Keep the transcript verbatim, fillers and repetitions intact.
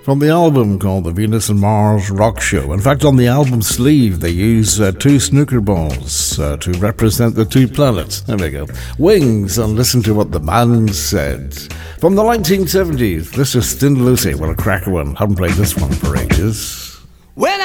from the album called The Venus and Mars Rock Show. In fact, on the album sleeve, they use uh, two snooker balls uh, to represent the two planets. There we go. Wings, and listen to what the man said. From the nineteen seventies, this is Thin Lucy. What a cracker one. Haven't played this one for ages. When